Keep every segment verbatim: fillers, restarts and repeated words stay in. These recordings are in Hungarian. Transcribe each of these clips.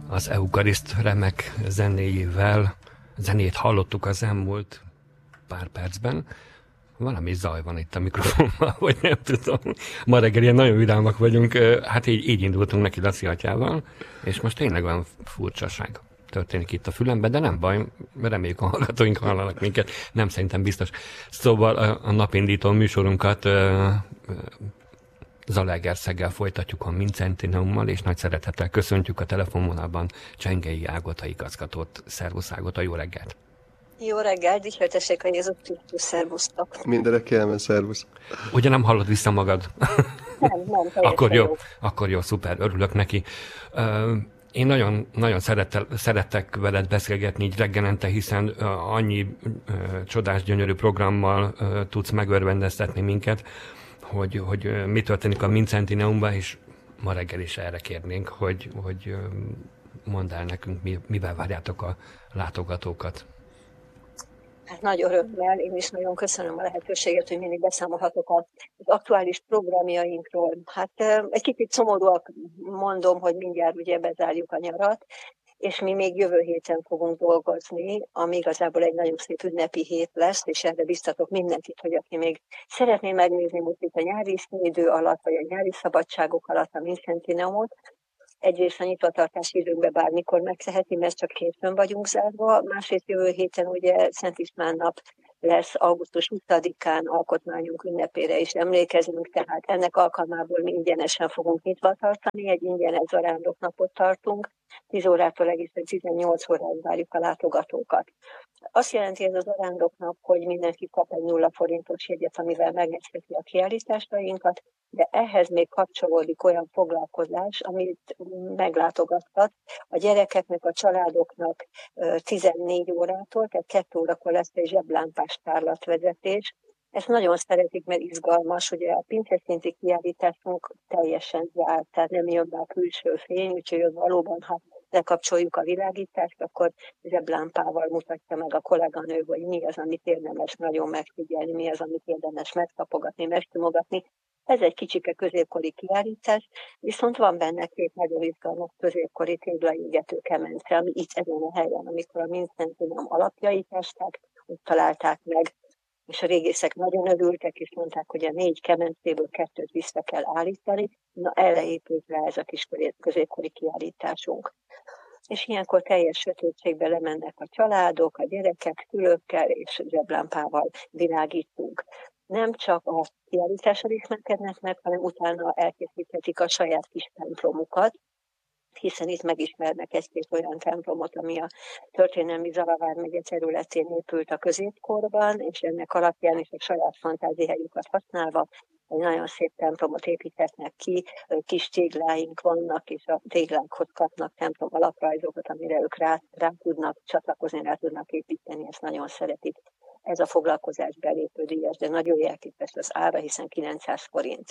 az Eukariszt remek zenéjével. Zenét hallottuk az elmúlt pár percben. Valami zaj van itt a mikrofonban, vagy nem tudom. Ma reggel ilyen nagyon vidámak vagyunk, hát így, így indultunk neki Laci atyával, és most tényleg olyan furcsaság történik itt a fülemben, de nem baj, reméljük a hallgatóink hallanak minket, nem szerintem biztos. Szóval a, a napindító műsorunkat uh, Zalaegerszeggel folytatjuk a Mincentineummal, és nagy szeretettel köszöntjük a telefonvonalban Csengei Ágota igazgatót. Szervusz Ágota, jó reggelt! Jó reggelt, dicsértessék a Jézus Krisztus, szervusztok! Mindenre kelmen, szervusz! Ugye nem hallod vissza magad? Nem, nem, akkor jó, jó. Akkor jó, szuper, örülök neki. Uh, Én nagyon, nagyon szerettel, szerettek veled beszélgetni így reggelente, hiszen uh, annyi uh, csodás, gyönyörű programmal uh, tudsz megörvendeztetni minket, hogy, hogy uh, mi történik a Mincentineumban, és ma reggel is erre kérnénk, hogy, hogy uh, mondd el nekünk, mi, mivel várjátok a látogatókat. Hát nagy örömmel, én is nagyon köszönöm a lehetőséget, hogy mindig beszámolhatok az aktuális programjainkról. Hát egy kicsit szomorúak mondom, hogy mindjárt ugye bezárjuk a nyarat, és mi még jövő héten fogunk dolgozni, ami igazából egy nagyon szép ünnepi hét lesz, és erre biztatok mindenkit, hogy aki még szeretné megnézni most itt a nyári idő alatt, vagy a nyári szabadságok alatt a Mincentineumot, egyrészt a nyitvatartási időkben bármikor megteheti, mert csak hétfőn vagyunk zárva, másrészt jövő héten ugye Szent István nap lesz, augusztus huszadikán alkotmányunk ünnepére is emlékezünk, tehát ennek alkalmából mi ingyenesen fogunk nyitva tartani, egy ingyenes zarándoknapot tartunk, tíz órától egészen tizennyolc óráig várjuk a látogatókat. Azt jelenti ez az arándoknap, hogy mindenki kap egy nulla forintos jegyet, amivel megnézheti a kiállításainkat, de ehhez még kapcsolódik olyan foglalkozás, amit meglátogathat. A gyerekeknek, a családoknak tizennégy órától, tehát kettő órakor lesz egy zseblámpás tárlatvezetés. Ezt nagyon szeretik, mert izgalmas, ugye a pinceszinti kiállításunk teljesen zárt, tehát nem jön be a külső fény, úgyhogy valóban, ha lekapcsoljuk a világítást, akkor zseblámpával mutatja meg a kolléganő, hogy mi az, amit érdemes nagyon megfigyelni, mi az, amit érdemes megtapogatni, megtumogatni. Ez egy kicsike középkori kiállítás, viszont van benne két nagyon izgalmas középkori téglaégető kemence, ami itt ezen a helyen, amikor a Mincentineum alapjait ásták, ott találták meg, és a régészek nagyon örültek, és mondták, hogy a négy kemencéből kettőt vissza kell állítani. Na, erre épült rá ez a kis középkori kiállításunk. És ilyenkor teljes sötétségbe lemennek a családok, a gyerekek, szülőkkel és zseblámpával világítunk. Nem csak a kiállítással ismerkednek meg, hanem utána elkészíthetik a saját kis templomukat, hiszen itt megismernek egy-két olyan templomot, ami a történelmi Zala vármegye területén épült a középkorban, és ennek alapján is a saját fantáziájukat használva egy nagyon szép templomot építetnek ki, kis tégláink vannak, és a téglánkhoz kapnak templom alaprajzokat, amire ők rá, rá tudnak csatlakozni, rá tudnak építeni, ezt nagyon szeretik. Ez a foglalkozás belépődíjas, de nagyon jelképes az ára, hiszen kilencszáz forint.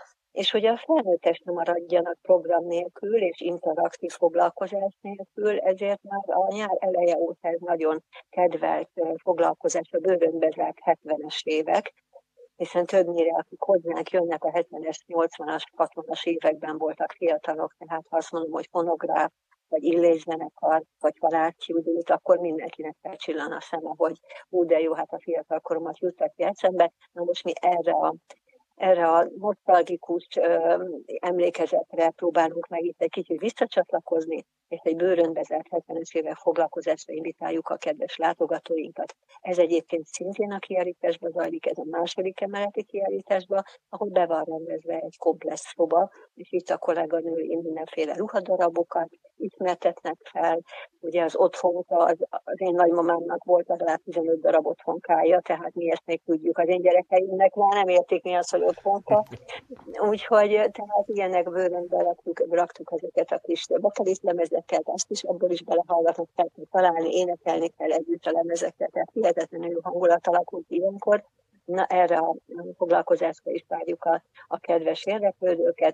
És hogy a felnőttek nem maradjanak program nélkül és interaktív foglalkozás nélkül, ezért már a nyár eleje óta ez nagyon kedvelt foglalkozás, a bőrön bezárt hetvenes évek, hiszen többnyire akik hozzánk jönnek a hetvenes, nyolcvanas, hatvanas években voltak fiatalok, tehát ha azt mondom, hogy fonográf, vagy illészenekar, vagy halálkiudult, akkor mindenkinek felcsillan a szeme, hogy ú, de jó, hát a fiatalkoromat juttatja eszembe. Na most mi erre a erre a nosztalgikus ö, emlékezetre próbálunk meg itt egy kicsit visszacsatlakozni, és egy bőrön bezárt hetvenes évek foglalkozásra invitáljuk a kedves látogatóinkat. Ez egyébként szintén a kiállításban zajlik, ez a második emeleti kiállításban, ahol be van rendezve egy komplex szoba, és itt a kolléganőim mindenféle ruhadarabokat ismertetnek fel. Ugye az otthonka, az, az én nagymamámnak volt legalább tizenöt darab otthonkája, tehát mi ezt még tudjuk. Az én gyerekeimnek már nem értik mi az, hogy otthonka. Úgyhogy tehát ilyenek bőrönbe raktuk, raktuk ezeket a kis bakelit lemezeket, azt is abból is belehallgatnak, fel kell találni, énekelni kell együtt a lemezeket, tehát hihetetlenül hangulat alakult ilyenkor. Na, erre a foglalkozásra is várjuk a, a kedves érdeklődőket.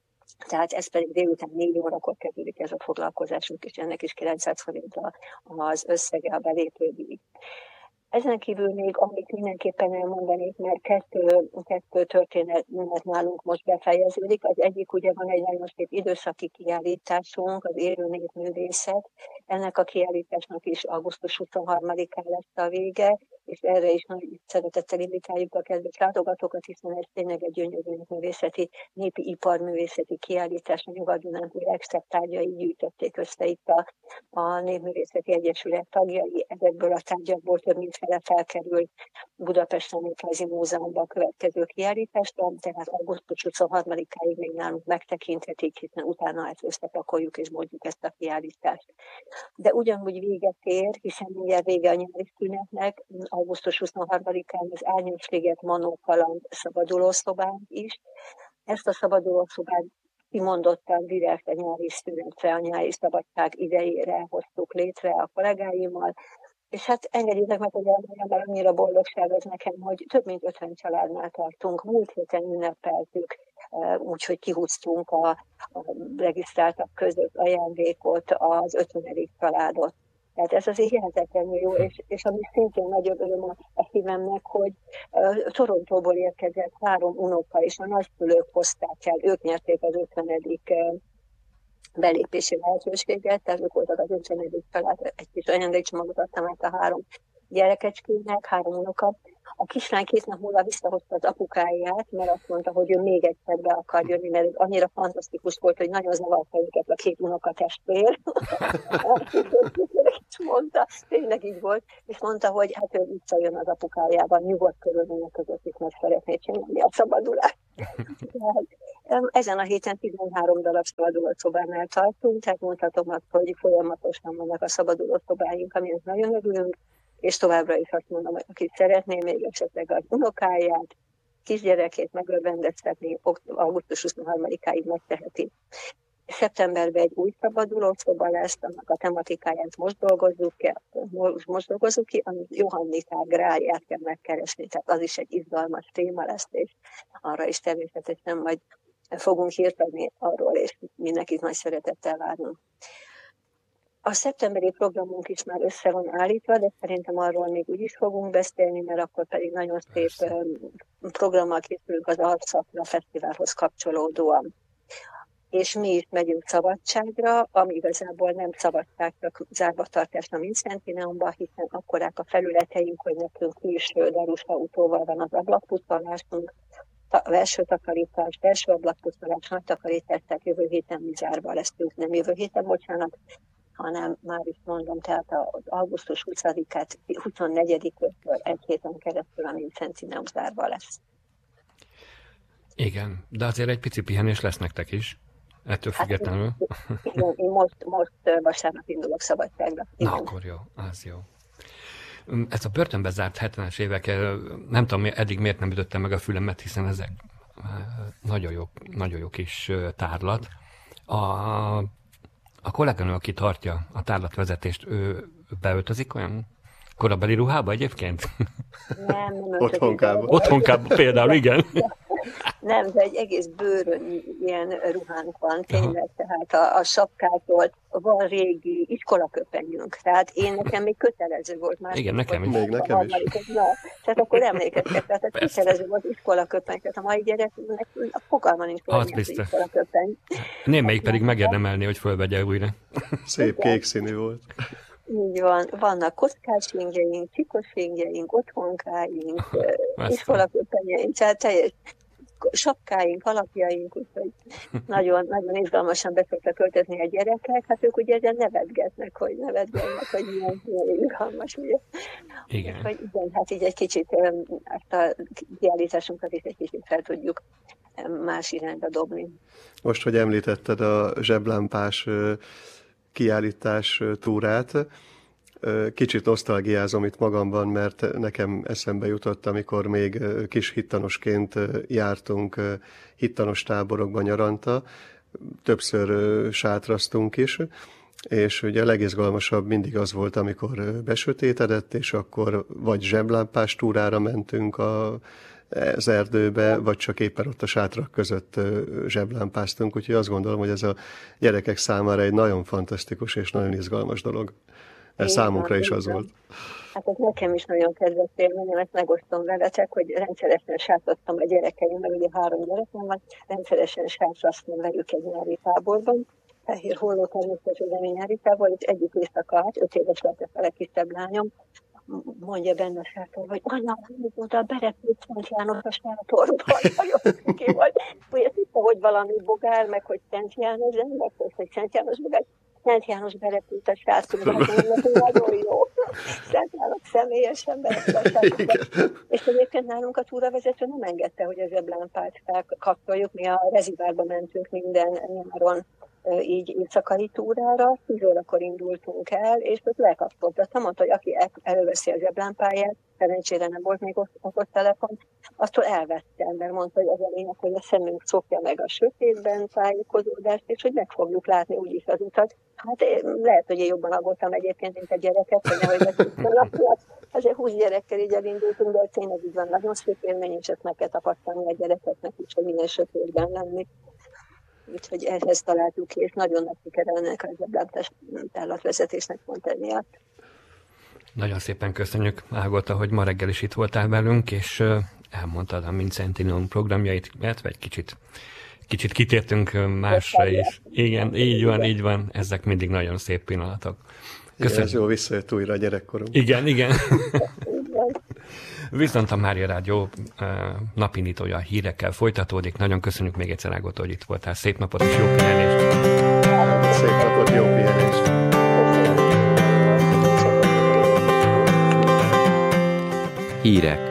Tehát ez pedig délután négy órakor kezdődik ez a foglalkozásunk, és ennek is kilencszáz forint az összege a belépődíj. Ezen kívül még, amit mindenképpen elmondanék, mert kettő, kettő történet nálunk most befejeződik. Az egyik, ugye van egy nagyon szép időszaki kiállításunk, az Élő Népművészet. Ennek a kiállításnak is augusztus huszonharmadikán lesz a vége, és erre is nagy szeretettel invitáljuk a kedves látogatókat, hiszen ez tényleg egy gyönyörű népművészeti, népi iparművészeti kiállítás. A Nyugat-Dunántúl legszebb tárgyai gyűjtötték össze itt a, a Népművészeti Egyesület tagjai. Ezekből a tárgyakból több mint fele felkerül Budapesten Néprajzi Múzeumban a következő kiállításra, tehát augusztus huszonharmadikáig még nálunk megtekinthetik, hiszen utána ezt összepakoljuk és mondjuk ezt a kiállítást. De ugyanúgy véget ér, hiszen mindjárt vége a nyári szünetnek, augusztus huszonharmadikán az Árnyos-liget Manó Kaland szabadulószobánk is. Ezt a szabadulószobát kimondottan direkt a nyári szünetre, a nyári szabadság idejére hoztuk létre a kollégáimmal, és hát engedjétek meg, hogy elmondjam, mert annyira boldogság az nekem, hogy több mint ötven családnál tartunk. Múlt héten ünnepeltük, úgyhogy kihúztunk a, a regisztráltak között ajándékot, az ötvenedik családot. Tehát ez azért hihetetlenül jó, és, és ami szintén nagyobb öröm a, a szívemnek, hogy uh, Torontóból érkezett három unoka, és a nagyszülők hozták el, ők nyerték az ötvenedik uh, belépési lehetőséget, tehát ők voltak az ötvenedik család, egy kis ajándékcsomagot adtam át a három gyerekecskének, három unoka. A kislány két nap múlva visszahozta az apukáját, mert azt mondta, hogy ő még egyszer be akar jönni, mert ez annyira fantasztikus volt, hogy nagyon zavarta őket a két unokatestvér. És mondta, tényleg így volt, és mondta, hogy hát ő visszajön az apukájában, nyugodt körülmények között is meg szeretné csinálni a szabadulást. Ezen a héten tizenhárom darab szabadulószobánál tartunk, tehát mondhatom azt, hogy folyamatosan vannak a szabadulószobáink, aminek nagyon örülünk, és továbbra is azt mondom, hogy aki szeretné még esetleg az unokáját, kisgyerekét megörvendeztetni, augusztus huszonharmadikáig megteheti. Szeptemberben egy új szabadulószoba lesz, annak a tematikáját most dolgozzuk ki, most dolgozzuk ki, amit Johannikák grálját kell megkeresni, tehát az is egy izgalmas téma lesz, és arra is természetesen majd fogunk hírt adni arról, és mindenkit nagy szeretettel várunk. A szeptemberi programunk is már össze van állítva, de szerintem arról még úgy is fogunk beszélni, mert akkor pedig nagyon szép programmal készülünk az Arcszakra Fesztiválhoz kapcsolódóan. És mi is megyünk szabadságra, ami igazából nem szabadság, csak zárvatartás a Mincentineumba, hiszen akkorák a felületeink, hogy nekünk külső darusautóval van az ablakpucolásunk, a belső takarítás, belső ablakpucolás, nagy takarítás, tehát jövő héten mi zárva leszünk, nem jövő héten, bocsánat, hanem már is mondom, tehát az augusztus huszadikát, huszonnegyedikől egy héten keresztül a Mincentineum zárva lesz. Igen, de azért egy pici pihenés lesz nektek is, ettől függetlenül. Hát, igen, én most, most vasárnap indulok szabadságra. Igen. Na akkor jó, az jó. Ez a börtönbe zárt hetvenes évek, nem tudom, eddig miért nem ütöttem meg a fülemet, hiszen ezek nagyon jó, nagyon jó kis tárlat. A, a kolléganő, aki tartja a tárlatvezetést, ő beöltözik olyan korabeli ruhába egyébként? Nem, nem Otthonkába. Otthonkába például, igen. Nem, de egy egész bőrön ilyen ruhánk van, tényleg, tehát a, a sapkától van régi iskolaköpenyünk, tehát én nekem még kötelező volt már. Igen, nekem is. Még nekem is. Na, tehát akkor emlékeztek, tehát kötelező volt iskolaköpeny, tehát a mai gyereknek a fogalma nincs, hogy az iskolaköpeny. Némelyik pedig megérdemelné, hogy fölvegye újra. Szép kék színű volt. Így van, vannak kockás ingyeink, csikos ingyeink, otthonkáink, iskolaköpenyeink, tehát teljes sapkáink, alapjaink, úgyhogy nagyon, nagyon izgalmasan be szoktak költözni a gyerekek, hát ők ugye ezen nevetgetnek, hogy nevetgetnek, hogy milyen, milyen izgalmas, ugye. Igen. Úgyhogy igen, hát így egy kicsit ezt a kiállításunkat is egy kicsit fel tudjuk más irányba dobni. Most, hogy említetted a zseblámpás kiállítás túrát, kicsit nosztalgiázom itt magamban, mert nekem eszembe jutott, amikor még kis hittanosként jártunk hittanos táborokban nyaranta, többször sátraztunk is, és ugye a legizgalmasabb mindig az volt, amikor besötétedett, és akkor vagy zseblámpás túrára mentünk a az erdőbe, vagy csak éppen ott a sátrak között zseblámpáztunk, úgyhogy azt gondolom, hogy ez a gyerekek számára egy nagyon fantasztikus és nagyon izgalmas dolog. Ez számunkra is az volt. Hát ez nekem is nagyon kedves élményem, ezt megosztom veletek, hogy rendszeresen sátoztam a gyerekeimmel, ugye három gyerekem van, rendszeresen sátoztam velük egy nyári táborban, Fehér Holló természetesen nyári tábor, és egyik éjszaka át, öt éves lett a kisebb lányom, mondja benne a sátor, hogy anya, oda berepült Szent János a sátorban, nagyon cuki volt. Ugye tudta, hogy valami bogár, meg hogy Szent János, de nem azt, hogy Szent János bogár, Szent János berepült a sátorban, nagyon jó. Szent János személyesen berepült a sátorban. És egyébként nálunk a túravezető nem engedte, hogy a zseblámpát felkapcsoljuk, mi a rezivárba mentünk minden nyáron, így éjszakai túrára, tíz órakor indultunk el, és ott lekapcsolta. Mondta, hogy aki előveszi a zseblámpáját, szerencsére nem volt még ott, ott telefon, attól elvettem, mert mondta, hogy az a lényeg, hogy a szemünk szokja meg a sötétben tájékozódást, és hogy meg fogjuk látni úgyis az utat. Hát én, lehet, hogy én jobban aggódtam egyébként, mint a gyereket, hogy nehogy megtudtam. Azért húsz gyerekkel így elindultunk, de tényleg így van, nagyon szép élmény, és ezt meg kell tapasztalni a gyerekeknek is, hogy milyen sötétben lenni. Úgyhogy ehhez találtuk ki, és nagyon nagy sikere ennek a zseblámpás tárlatvezetésnek pont emiatt. Nagyon szépen köszönjük, Ágota, hogy ma reggel is itt voltál velünk, és elmondtad a Mint Centennial programjait, illetve egy kicsit, kicsit kitértünk másra is. Igen, így van, így van, ezek mindig nagyon szép pillanatok. Köszönjük. Igen, ez jó, visszajött újra a gyerekkorom. Igen, igen. Viszont a Mária Rádió napindítója hírekkel folytatódik. Nagyon köszönjük még egyszer, Ágota, hogy itt voltál. Szép napot és jó pihenést! Szép napot, jó pihenést! Hírek.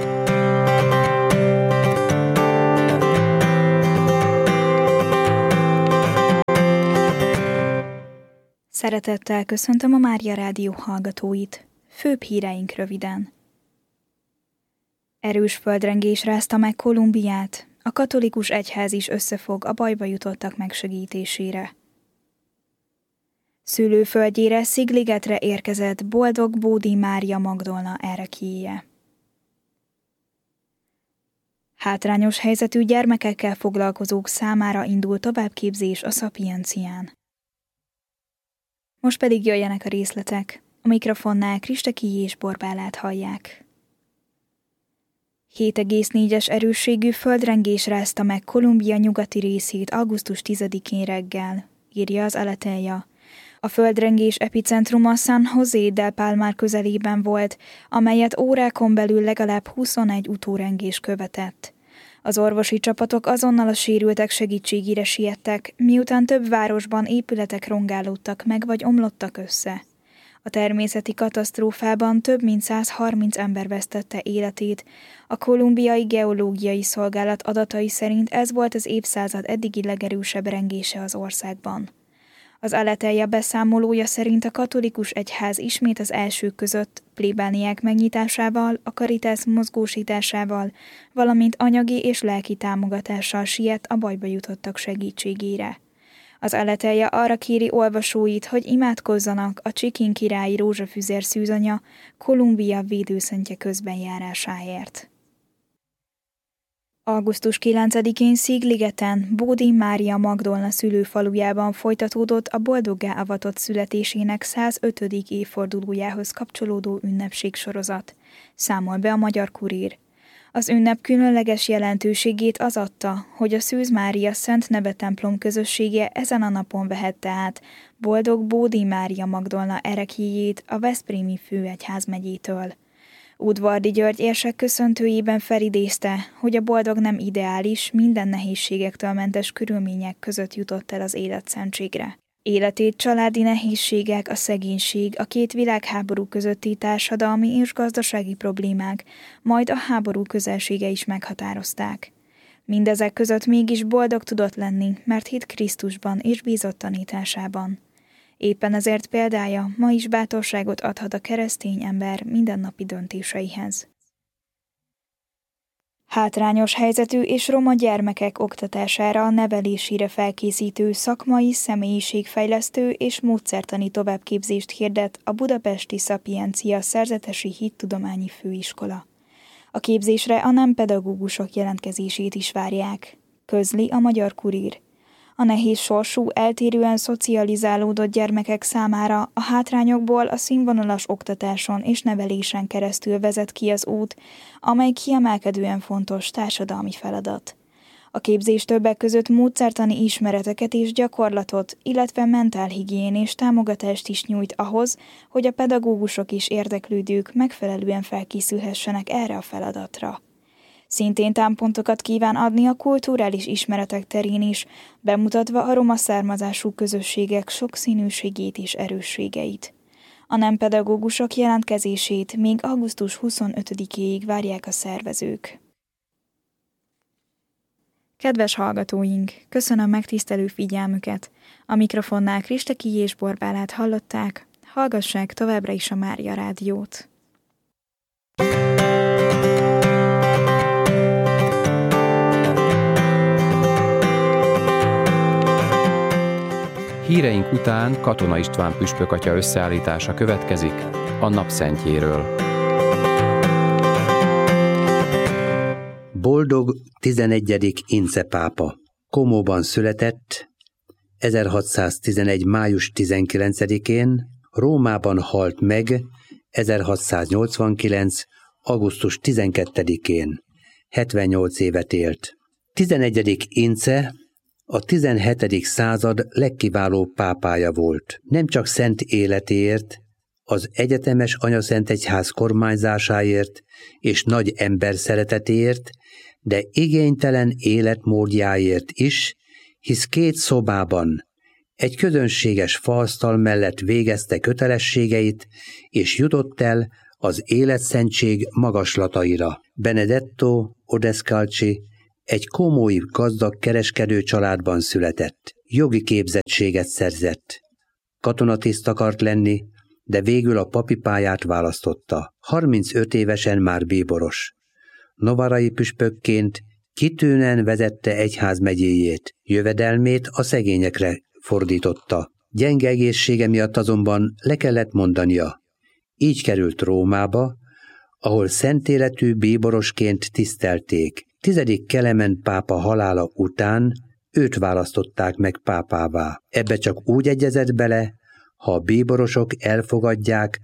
Szeretettel köszöntöm a Mária Rádió hallgatóit. Főbb híreink röviden. Erős földrengés rázta meg Kolumbiát, a katolikus egyház is összefog a bajba jutottak megsegítésére. Szülőföldjére Szigligetre érkezett boldog Bódi Mária Magdolna ereklyéje. Hátrányos helyzetű gyermekekkel foglalkozók számára indul továbbképzés a Szapiencián. Most pedig jöjjenek a részletek. A mikrofonnál Kristeki és Borbálát hallják. hét egész négyes erősségű földrengés rázta meg Kolumbia nyugati részét augusztus tizedikén reggel, írja az Aleteia. A földrengés epicentruma San José del Palmar közelében volt, amelyet órákon belül legalább huszonegy utórengés követett. Az orvosi csapatok azonnal a sérültek segítségére siettek, miután több városban épületek rongálódtak meg vagy omlottak össze. A természeti katasztrófában több mint száz harminc ember vesztette életét. A kolumbiai geológiai szolgálat adatai szerint ez volt az évszázad eddigi legerősebb rengése az országban. Az Aleteia beszámolója szerint a katolikus egyház ismét az elsők között plébániák megnyitásával, a Caritas mozgósításával, valamint anyagi és lelki támogatással siet a bajba jutottak segítségére. Az Aleteia arra kéri olvasóit, hogy imádkozzanak a Csikin királyi rózsafüzér szűzanya Kolumbia védőszentje közbenjárásáért. augusztus kilencedikén Szigligeten, Bódi Mária Magdolna szülőfalujában folytatódott a boldoggá avatott születésének százötödik évfordulójához kapcsolódó ünnepségsorozat, számol be a Magyar Kurír. Az ünnep különleges jelentőségét az adta, hogy a Szűz Mária Szent Neve templom közössége ezen a napon vehette át boldog Bódi Mária Magdolna ereklyéjét a veszprémi főegyházmegyétől. Udvardi György érsek köszöntőjében felidézte, hogy a boldog nem ideális, minden nehézségektől mentes körülmények között jutott el az életszentségre. Életét családi nehézségek, a szegénység, a két világháború közötti társadalmi és gazdasági problémák, majd a háború közelsége is meghatározták. Mindezek között mégis boldog tudott lenni, mert hitt Krisztusban és bízott tanításában. Éppen ezért példája ma is bátorságot adhat a keresztény ember mindennapi döntéseihez. Hátrányos helyzetű és roma gyermekek oktatására, nevelésére felkészítő szakmai, személyiségfejlesztő és módszertani továbbképzést hirdet a budapesti Szapiencia Szerzetesi Hittudományi Főiskola. A képzésre a nem pedagógusok jelentkezését is várják, közli a Magyar Kurír. A nehéz sorsú, eltérően szocializálódott gyermekek számára a hátrányokból a színvonalas oktatáson és nevelésen keresztül vezet ki az út, amely kiemelkedően fontos társadalmi feladat. A képzés többek között módszertani ismereteket és gyakorlatot, illetve mentálhigiénés támogatást is nyújt ahhoz, hogy a pedagógusok és érdeklődők megfelelően felkészülhessenek erre a feladatra. Szintén támpontokat kíván adni a kulturális ismeretek terén is, bemutatva a roma származású közösségek sokszínűségét és erősségeit. A nem pedagógusok jelentkezését még augusztus huszonötödikéig várják a szervezők. Kedves hallgatóink, köszönöm megtisztelő figyelmüket. A mikrofonnál Kristeki és Borbálát hallották, hallgassák továbbra is a Mária Rádiót. Híreink után Katona István püspök atya összeállítása következik a napszentjéről. Boldog tizenegyedik Ince pápa. Komóban született, ezerhatszáztizenegy. május tizenkilencedikén, Rómában halt meg ezerhatszáznyolcvankilenc. augusztus tizenkettedikén. hetvennyolc évet élt. tizenegyedik Ince a tizenhetedik század legkiválóbb pápája volt. Nem csak szent életéért, az egyetemes anyaszentegyház kormányzásáért és nagy ember szeretetéért, de igénytelen életmódjáért is, hisz két szobában, egy közönséges faasztal mellett végezte kötelességeit, és jutott el az életszentség magaslataira. Benedetto Odescalchi egy komói gazdag kereskedő családban született. Jogi képzettséget szerzett. Katonatiszt akart lenni, de végül a papi pályát választotta. harmincöt évesen már bíboros. Novarai püspökként kitűnően vezette egyházmegyéjét, jövedelmét a szegényekre fordította. Gyenge egészsége miatt azonban le kellett mondania. Így került Rómába, ahol szentéletű bíborosként tisztelték. Tizedik Kelemen pápa halála után őt választották meg pápává. Ebbe csak úgy egyezett bele, ha a bíborosok elfogadják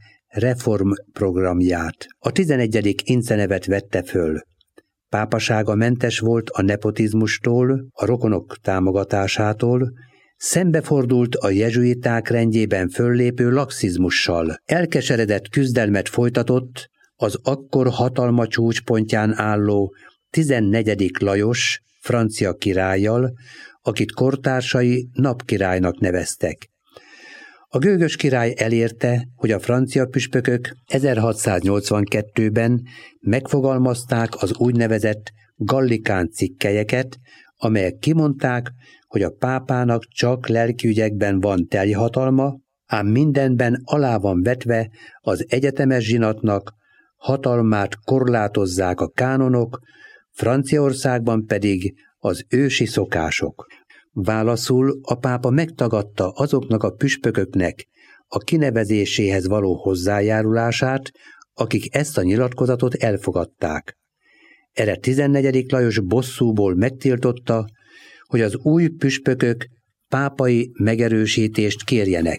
reformprogramját. A tizenegyedik Ince nevet vette föl. Pápasága mentes volt a nepotizmustól, a rokonok támogatásától, szembefordult a jezsuiták rendjében föllépő laxizmussal. Elkeseredett küzdelmet folytatott az akkor hatalma csúcspontján álló tizennegyedik Lajos francia királlyal, akit kortársai napkirálynak neveztek. A gőgös király elérte, hogy a francia püspökök ezerhatszáznyolcvankettőben megfogalmazták az úgynevezett gallikán cikkelyeket, amelyek kimondták, hogy a pápának csak lelkiügyekben van teljhatalma, ám mindenben alá van vetve az egyetemes zsinatnak, hatalmát korlátozzák a kánonok, Franciaországban pedig az ősi szokások. Válaszul a pápa megtagadta azoknak a püspököknek a kinevezéséhez való hozzájárulását, akik ezt a nyilatkozatot elfogadták. Erre tizennegyedik Lajos bosszúból megtiltotta, hogy az új püspökök pápai megerősítést kérjenek.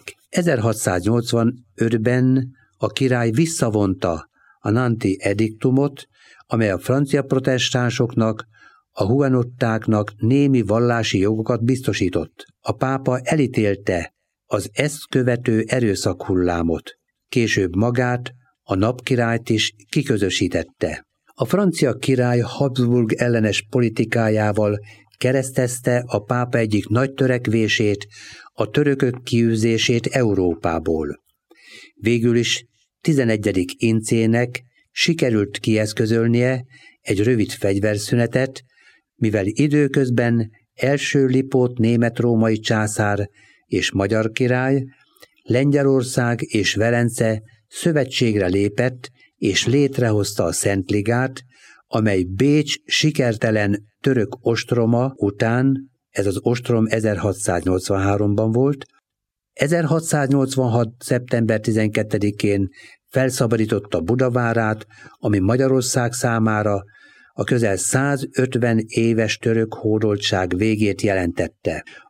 ezerhatszáznyolcvanötben a király visszavonta a Nanti ediktumot, amely a francia protestánsoknak, a hugenottáknak némi vallási jogokat biztosított. A pápa elítélte az ezt követő erőszakhullámot. Később magát, a napkirályt is kiközösítette. A francia király Habsburg ellenes politikájával keresztezte a pápa egyik nagy törekvését, a törökök kiűzését Európából. Végül is tizenegyedik Incének sikerült kieszközölnie egy rövid fegyverszünetet, mivel időközben első Lipót német-római császár és magyar király, Lengyelország és Velence szövetségre lépett és létrehozta a Szentligát, amely Bécs sikertelen török ostroma után, ez az ostrom ezerhatszáznyolcvanháromban volt, ezerhatszáznyolcvanhat. szeptember tizenkettedikén felszabadította Budavárát, ami Magyarország számára a közel százötven éves török hódoltság végét jelentette.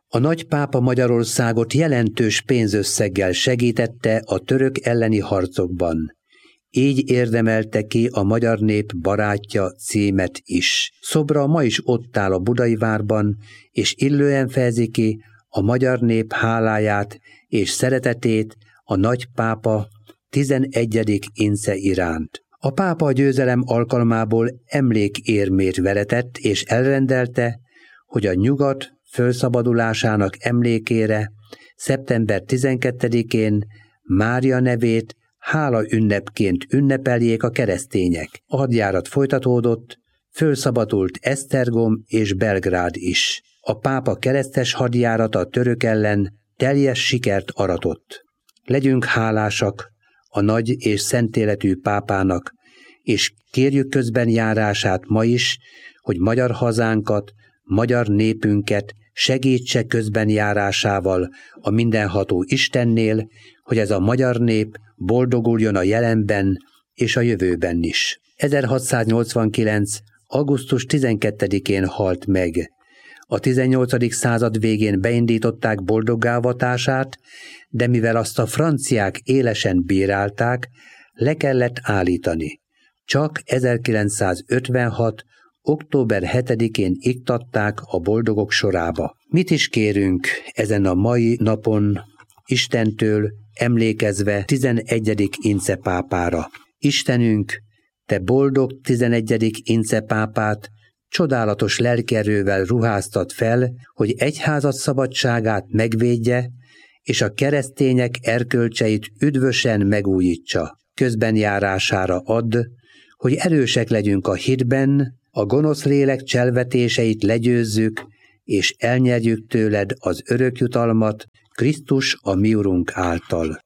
A nagypápa Magyarországot jelentős pénzösszeggel segítette a török elleni harcokban. Így érdemelte ki a magyar nép barátja címet is. Szobra ma is ott áll a Budai várban, és illően fejezi ki a magyar nép háláját és szeretetét a nagypápa tizenegyedik Ince iránt. A pápa a győzelem alkalmából emlékérmét veretett és elrendelte, hogy a nyugat fölszabadulásának emlékére szeptember tizenkettedikén Mária nevét hála ünnepként ünnepeljék a keresztények. A hadjárat folytatódott, fölszabadult Esztergom és Belgrád is. A pápa keresztes hadjárata a török ellen teljes sikert aratott. Legyünk hálásak a nagy és szentéletű pápának, és kérjük közben járását ma is, hogy magyar hazánkat, magyar népünket segítse közben járásával a mindenható Istennél, hogy ez a magyar nép boldoguljon a jelenben és a jövőben is. ezerhatszáznyolcvankilenc. augusztus tizenkettedikén halt meg. A tizennyolcadik század végén beindították boldoggálvatását, de mivel azt a franciák élesen bírálták, le kellett állítani. Csak ezerkilencszázötvenhat. október hetedikén iktatták a boldogok sorába. Mit is kérünk ezen a mai napon Istentől, emlékezve tizenegyedik Ince pápára? Istenünk, te boldog tizenegyedik Ince pápát csodálatos lelkerővel ruháztat fel, hogy egyházad szabadságát megvédje, és a keresztények erkölcseit üdvösen megújítsa. Közben járására add, hogy erősek legyünk a hitben, a gonosz lélek cselvetéseit legyőzzük, és elnyerjük tőled az örök jutalmat Krisztus a mi Urunk által.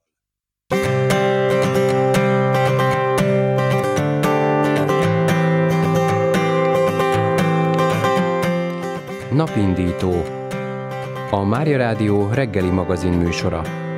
Napindító. A Mária Rádió reggeli magazin műsora.